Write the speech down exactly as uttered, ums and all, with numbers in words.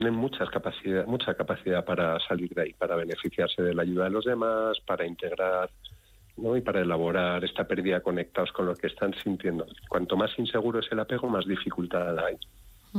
tienen muchas capacidad, mucha capacidad para salir de ahí, para beneficiarse de la ayuda de los demás, para integrar, ¿no? Y para elaborar esta pérdida conectados con lo que están sintiendo. Cuanto más inseguro es el apego, más dificultad hay.